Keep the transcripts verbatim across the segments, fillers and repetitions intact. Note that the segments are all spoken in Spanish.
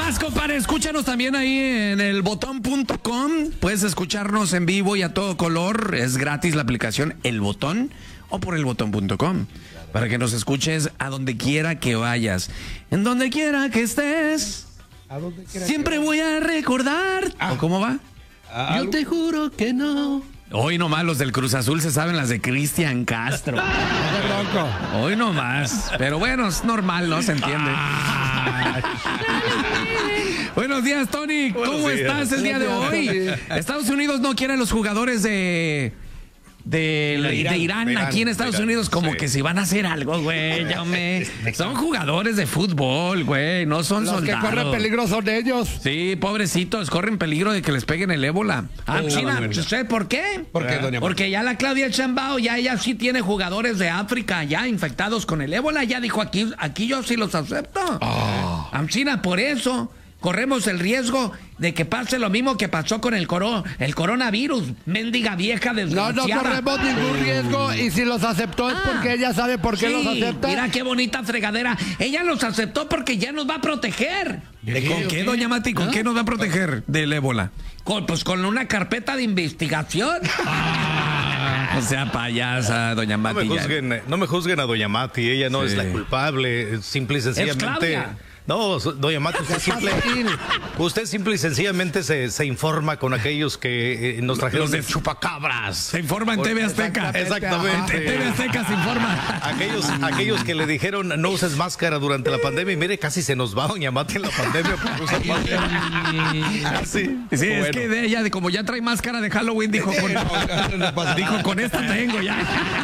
más, compadre. Escúchanos también ahí en el botón punto com. Puedes escucharnos en vivo y a todo color. Es gratis la aplicación El Botón o por el botón punto com. Para que nos escuches a donde quiera que vayas. En donde quiera que estés. A donde quiera Siempre que voy a recordar. Ah. ¿O cómo va? Ah, Yo te juro que no. Hoy nomás los del Cruz Azul se saben las de Cristian Castro. loco. Hoy nomás. Pero bueno, es normal, ¿no? Se entiende. Buenos días, Tony. Buenos ¿Cómo días. estás el día de hoy? Estados Unidos no quiere a los jugadores de... De, de, Irán. de Irán, de Irán, aquí en Estados de Irán, Unidos, como sí. que si van a hacer algo, güey. Ya me... Son jugadores de fútbol, güey. No son Los soldados. que corren peligro son ellos. Sí, pobrecitos, corren peligro de que les peguen el ébola. Ah, Oh, China, la ¿usted por qué? ¿Por qué, doña Porque ya la Claudia Sheinbaum, ya ella sí tiene jugadores de África ya infectados con el ébola. Ya dijo, aquí, aquí yo sí los acepto. Oh. Ah, China, por eso corremos el riesgo de que pase lo mismo que pasó con el, coro, el coronavirus. Mendiga vieja No, desgraciada. no corremos ningún riesgo y si los aceptó es Ah. porque ella sabe por qué Sí, los acepta. mira qué bonita fregadera. Ella los aceptó porque ya nos va a proteger. ¿De ¿Con qué, qué, o qué? doña Mati? ¿Con ¿Ah? qué nos va a proteger del ébola? Con, pues con una carpeta de investigación. O sea, payasa, doña No Mati. me ya. juzguen, no me juzguen a doña Mati, ella no Sí. es la culpable, simple y sencillamente. Claudia. No, so- doña Mati, usted simple, usted simple y sencillamente se, se informa con aquellos que eh, nos trajeron Los de- de chupacabras. Se informa en T V Azteca. Exactamente. En T V Azteca se informa. Aquellos, aquellos que le dijeron no uses máscara durante la pandemia y mire, casi se nos va doña Mati en la pandemia por usar máscara. Sí, Sí, es bueno. que de ella, de como ya trae máscara de Halloween, dijo con, dijo, con esta tengo ya.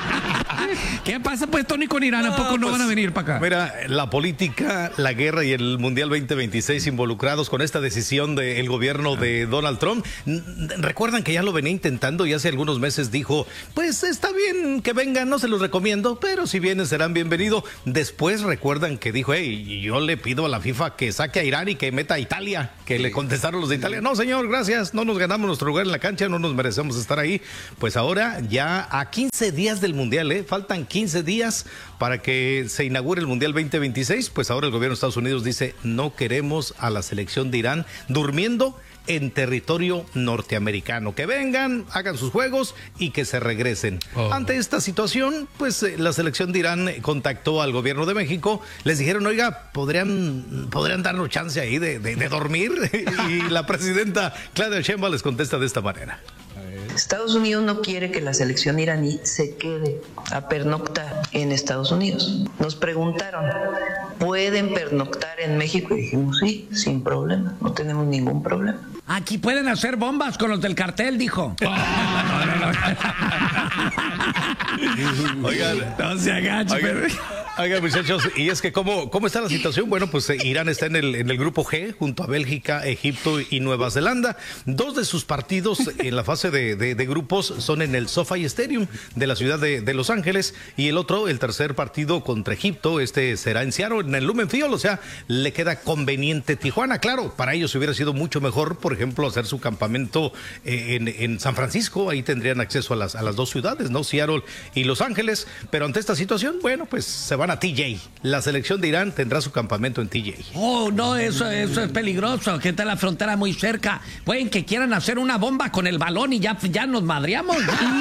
¿Qué pasa pues, Tony, con Irán? ¿A poco no pues, van a venir para acá? Mira, la política, la guerra y el Mundial veinte veintiséis involucrados con esta decisión del gobierno de Donald Trump. N- Recuerdan que ya lo venía intentando y hace algunos meses dijo, pues está bien que vengan, no se los recomiendo, pero si vienen serán bienvenidos. Después recuerdan que dijo, hey, yo le pido a la FIFA que saque a Irán y que meta a Italia, que le contestaron los de Italia, no señor, gracias, no nos ganamos nuestro lugar en la cancha, no nos merecemos estar ahí. Pues ahora ya a quince días del Mundial, ¿eh? Faltan quince días para que se inaugure el Mundial veinte veintiséis, pues ahora el gobierno de Estados Unidos dice, no queremos a la selección de Irán durmiendo en territorio norteamericano. Que vengan, hagan sus juegos y que se regresen. Oh. Ante esta situación, pues eh, la selección de Irán eh, contactó al gobierno de México, les dijeron, oiga, ¿podrían, podrían darnos chance ahí de, de, de dormir? Y la presidenta Claudia Sheinbaum les contesta de esta manera. Estados Unidos no quiere que la selección iraní se quede a pernoctar en Estados Unidos. Nos preguntaron, ¿pueden pernoctar en México? Y dijimos, sí, sin problema, no tenemos ningún problema. Aquí pueden hacer bombas con los del cartel, dijo. Oigan, No se agache, Oigan, pero- oigan, muchachos, y es que ¿cómo, cómo está la situación? Bueno, pues eh, Irán está en el, en el grupo G, junto a Bélgica, Egipto y Nueva Zelanda. Dos de sus partidos en la fase de, de- de grupos son en el SoFi Stadium de la ciudad de, de Los Ángeles, y el otro, el tercer partido contra Egipto, este será en Seattle, en el Lumen Field, o sea, le queda conveniente Tijuana. Claro, para ellos hubiera sido mucho mejor, por ejemplo, hacer su campamento eh, en, en San Francisco, ahí tendrían acceso a las, a las dos ciudades, ¿no? Seattle y Los Ángeles, pero ante esta situación, bueno, pues se van a T J. La selección de Irán tendrá su campamento en T J. Oh, no, eso, eso es peligroso, que está la frontera muy cerca. Pueden que quieran hacer una bomba con el balón y ya, ya nos madreamos.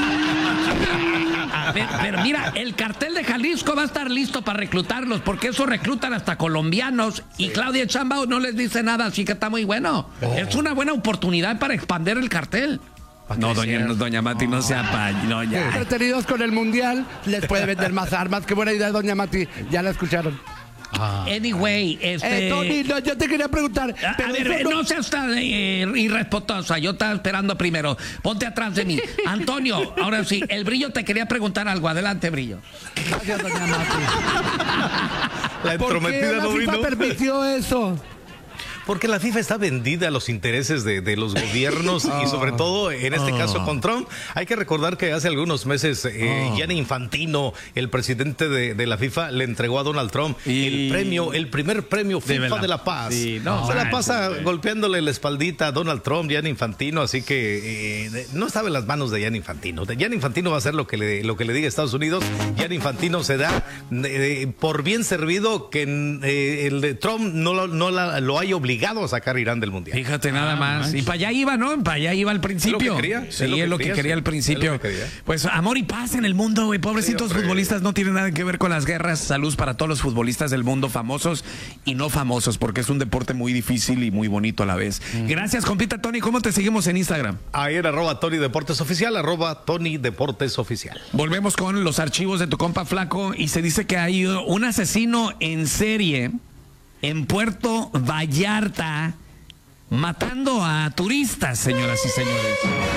Pero, pero mira, el cartel de Jalisco va a estar listo para reclutarlos, porque eso reclutan hasta colombianos, y Claudia Sheinbaum no les dice nada, así que está muy bueno. Es una buena oportunidad para expandir el cartel. No, doña, doña Mati, no sea pa... No, ya. Entretenidos con el mundial, les puede vender más armas. Qué buena idea, doña Mati. Ya la escucharon. Anyway, este... Eh, Tony, no, yo te quería preguntar. A, pero a ver, eso eh, no seas tan eh, irrespetuosa. Yo estaba esperando primero. Ponte atrás de mí. Antonio, ahora sí, el Brillo te quería preguntar algo. Adelante, Brillo. Gracias, doña Mati. La ¿Por qué entrometida la no FIFA vino. permitió eso? Porque la FIFA está vendida a los intereses de, de los gobiernos y sobre todo en este caso con Trump. Hay que recordar que hace algunos meses eh, Gianni Infantino, el presidente de, de la FIFA, le entregó a Donald Trump Y- el premio, el primer premio FIFA verdad. de la Paz. Sí, no, Se la manches, pasa güey. golpeándole la espaldita a Donald Trump, Gianni Infantino, así que eh, de- no estaba en las manos de Gianni Infantino. De- Gianni Infantino va a hacer lo que le, lo que le diga Estados Unidos. Gianni Infantino se da eh, por bien servido que eh, el de Trump no, lo- no la- lo haya obligado obligado a sacar a Irán del Mundial. Fíjate nada más. manches. Y para allá iba, ¿no? Para allá iba al principio. Es lo que quería, Sí, es lo que es lo que quería, quería sí. al principio. Es lo que quería. Pues amor y paz en el mundo, güey. Pobrecitos Sí, hombre. futbolistas no tienen nada que ver con las guerras. Salud para todos los futbolistas del mundo, famosos y no famosos, porque es un deporte muy difícil y muy bonito a la vez. Gracias, compita Tony. ¿Cómo te seguimos en Instagram? Ahí en arroba Tony Deportes Oficial, arroba Tony Deportes Oficial. Volvemos con los archivos de tu compa Flaco y se dice que hay un asesino en serie en Puerto Vallarta matando a turistas, señoras y señores.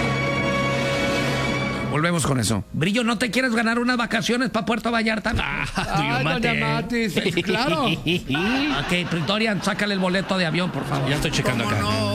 Volvemos con eso. Brillo, ¿no te quieres ganar unas vacaciones para Puerto Vallarta? Ay, doña Mati, sí, claro. Ok, Pretorian, sácale el boleto de avión, por favor. Ya estoy checando ¿Cómo acá. no?